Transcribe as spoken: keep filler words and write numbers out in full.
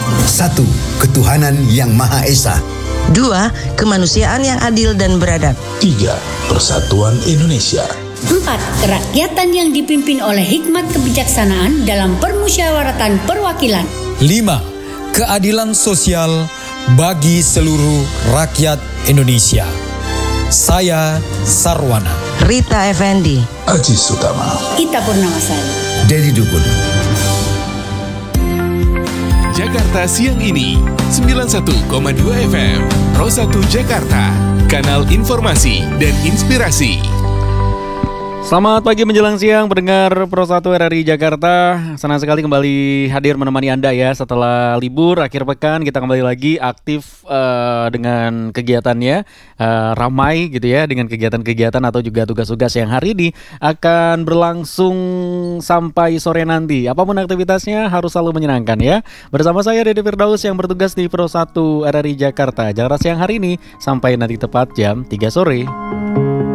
Satu, ketuhanan yang Maha Esa. Dua, kemanusiaan yang adil dan beradab. Tiga, persatuan Indonesia. Empat, kerakyatan yang dipimpin oleh hikmat kebijaksanaan dalam permusyawaratan perwakilan. Lima, keadilan sosial bagi seluruh rakyat Indonesia. Saya Sarwana. Rita Effendi. Aji Sutama. Ita Purnamasari. Dedi Dukun. Jakarta Siang Ini sembilan puluh satu koma dua F M Pro satu Jakarta, kanal informasi dan inspirasi. Selamat pagi menjelang siang pendengar Pro satu R R I Jakarta. Senang sekali kembali hadir menemani Anda ya. Setelah libur akhir pekan kita kembali lagi aktif uh, dengan kegiatannya, uh, ramai gitu ya, dengan kegiatan-kegiatan atau juga tugas-tugas yang hari ini akan berlangsung sampai sore nanti. Apapun aktivitasnya harus selalu menyenangkan ya. Bersama saya Dede Firdaus yang bertugas di Pro satu R R I Jakarta. Jakarta siang hari ini sampai nanti tepat jam tiga sore.